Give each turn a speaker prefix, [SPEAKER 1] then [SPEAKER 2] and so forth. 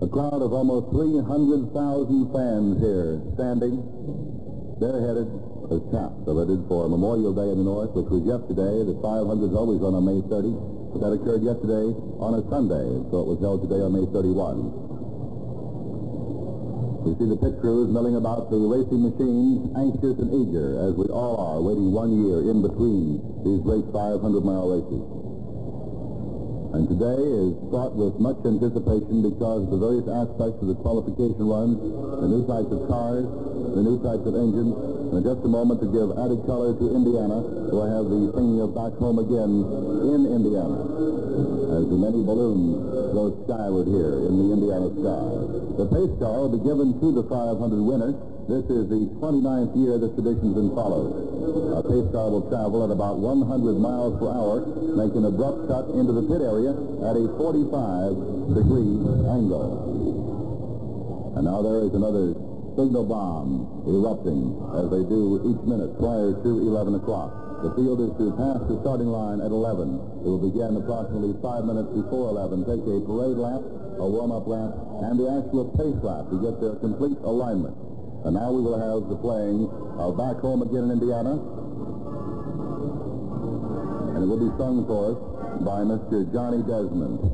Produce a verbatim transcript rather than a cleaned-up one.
[SPEAKER 1] A crowd of almost three hundred thousand fans here, standing, bareheaded as chaps, are headed for Memorial Day in the North, which was yesterday. The five hundred is always on on May thirtieth, but that occurred yesterday on a Sunday, so it was held today on May thirty-first. We see the pit crews milling about the racing machines, anxious and eager, as we all are, waiting one year in between these great five hundred mile races. And today is fraught with much anticipation because of the various aspects of the qualification runs, the new types of cars, the new types of engines. And in just a moment, to give added color to Indiana, we'll have the singing of Back Home Again in Indiana, as the many balloons go skyward here in the Indiana sky. The pace car will be given to the five hundred winner. This is the twenty-ninth year this tradition has been followed. Our pace car will travel at about one hundred miles per hour, make an abrupt cut into the pit area at a forty-five degree angle. And now there is another signal bomb erupting, as they do each minute prior to eleven o'clock. The field is to pass the starting line at eleven. It will begin approximately five minutes before eleven, take a parade lap, a warm-up lap, and the actual pace lap to get their complete alignment. And now we will have the playing of Back Home Again in Indiana. And it will be sung for us by Mister Johnny Desmond.